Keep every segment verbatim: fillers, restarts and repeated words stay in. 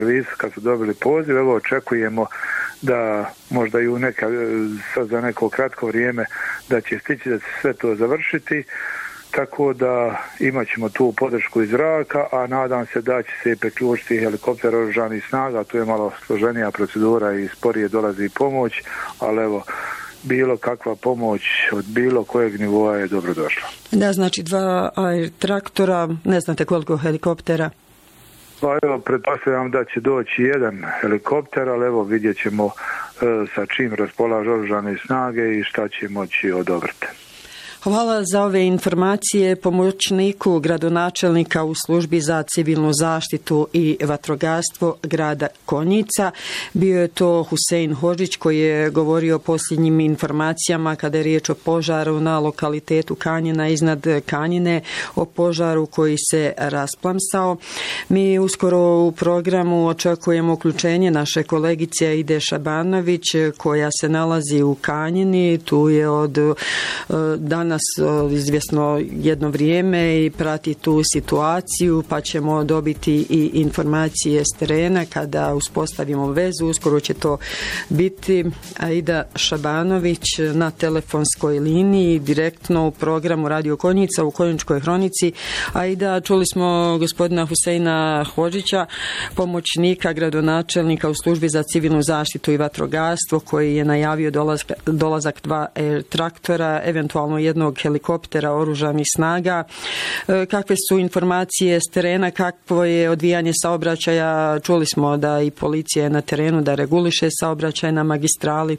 servisa kad su dobili poziv. Evo očekujemo da možda i u neka, sad za neko kratko vrijeme da će stići da će sve to završiti, tako da imat ćemo tu podršku iz zraka, a nadam se da će se priključiti helikopter oružanih snaga. Tu je malo složenija procedura i sporije dolazi pomoć, ali evo, bilo kakva pomoć od bilo kojeg nivoa je dobrodošla. Da, znači dva air traktora, ne znate koliko helikoptera? Pa evo, pretpostavljam da će doći jedan helikopter, ali evo vidjet ćemo e, sa čim raspolažu oružane snage i šta će moći odobriti. Hvala za ove informacije pomoćniku gradonačelnika u službi za civilnu zaštitu i vatrogastvo grada Konjica. Bio je to Husein Hodžić koji je govorio o posljednjim informacijama kada je riječ o požaru na lokalitetu Kanjina iznad Kanjine, o požaru koji se rasplamsao. Mi uskoro u programu očekujemo uključenje naše kolegice Aide Šabanović koja se nalazi u Kanjini. Tu je od danas nas izvjesno jedno vrijeme i prati tu situaciju, pa ćemo dobiti i informacije s terena kada uspostavimo vezu. Uskoro će to biti Aida Šabanović na telefonskoj liniji direktno u programu Radio Konjica u Konjičkoj hronici. Aida, čuli smo gospodina Huseina Hodžića, pomoćnika gradonačelnika u službi za civilnu zaštitu i vatrogastvo, koji je najavio dolazak, dolazak dva traktora, eventualno jednog helikoptera oružanih snaga. Kakve su informacije s terena, kakvo je odvijanje saobraćaja? Čuli smo da i policija je na terenu da reguliše saobraćaj na magistrali.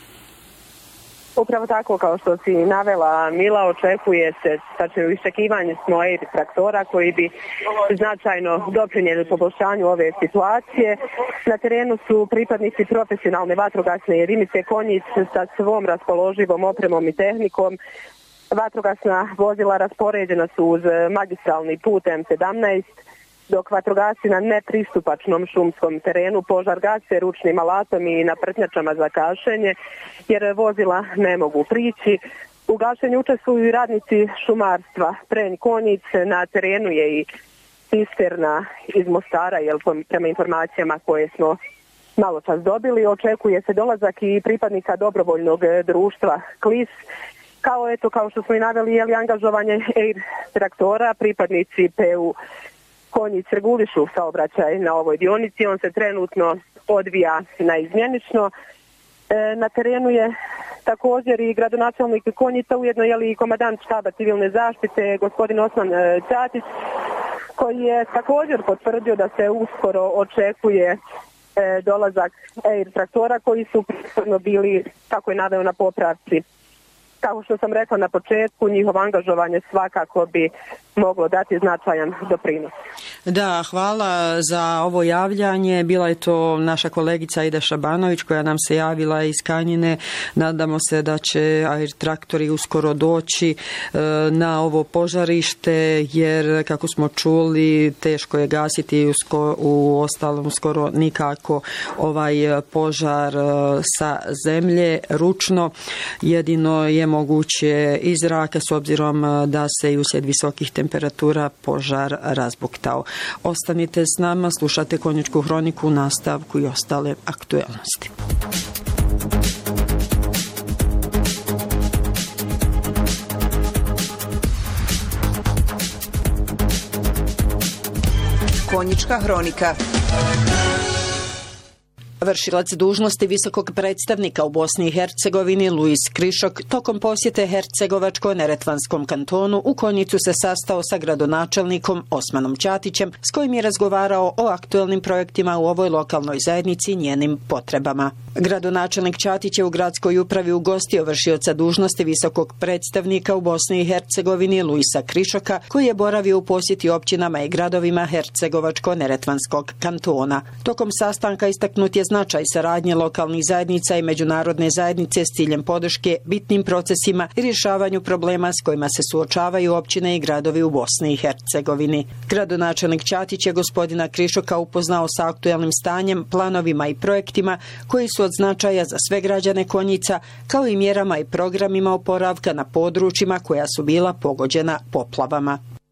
Upravo tako kao što si navela, Mila, očekuje se, tačno u iščekivanju smo air traktora koji bi značajno doprinijeli poboljšanju ove situacije. Na terenu su pripadnici profesionalne vatrogasne jedinice Konjic sa svom raspoloživom opremom i tehnikom. Vatrogasna vozila raspoređena su uz magistralni put M sedamnaest, dok vatrogasci na nepristupačnom šumskom terenu požar gase ručnim alatom i naprtnjačama za gašenje, jer vozila ne mogu prići. U gašenju učestvuju i radnici šumarstva Prenj Konjic, na terenu je i cisterna iz Mostara, jer prema informacijama koje smo malo čas dobili, očekuje se dolazak i pripadnika dobrovoljnog društva Klis, kao eto, kao što smo i naveli, je li angažovanje air traktora, pripadnici P U Konjic regulišu saobraćaj na ovoj dionici, on se trenutno odvija naizmjenično. E, na terenu je također i gradonačelnik Konjica, ujedno je li i komandant štaba civilne zaštite, gospodin Osman Čatić, koji je također potvrdio da se uskoro očekuje e, dolazak air traktora koji su prethodno bili, kako je naveo, na popravci. Kao što sam rekla na početku, njihovo angažovanje svakako bi moglo dati značajan doprinos. Da, hvala za ovo javljanje. Bila je to naša kolegica Aida Šabanović koja nam se javila iz Kanjine. Nadamo se da će air traktori uskoro doći na ovo požarište, jer kako smo čuli teško je gasiti usko, u ostalom skoro nikako ovaj požar sa zemlje ručno. Jedino je moguće iz zraka s obzirom da se i uslijed visokih temperatura požar razbuktao. Ostanite s nama, slušate Konjičku hroniku, nastavku i ostale aktuelnosti. Konjička hronika. Vršilac dužnosti visokog predstavnika u Bosni i Hercegovini Luis Krišok tokom posjete Hercegovačko-Neretvanskom kantonu u Konjicu se sastao sa gradonačelnikom Osmanom Čatićem, s kojim je razgovarao o aktuelnim projektima u ovoj lokalnoj zajednici i njenim potrebama. Gradonačelnik Čatić je u gradskoj upravi ugostio vršioca dužnosti visokog predstavnika u Bosni i Hercegovini Luisa Krišoka, koji je boravio u posjeti općinama i gradovima Hercegovačko-Neretvanskog kantona. Tokom sastanka istaknut je značaj saradnje lokalnih zajednica i međunarodne zajednice s ciljem podrške bitnim procesima i rješavanju problema s kojima se suočavaju općine i gradovi u Bosni i Hercegovini. Gradonačelnik Čatić je gospodina Krišoka upoznao sa aktuelnim stanjem, planovima i projektima koji su od značaja za sve građane Konjica, kao i mjerama i programima oporavka na područjima koja su bila pogođena poplavama.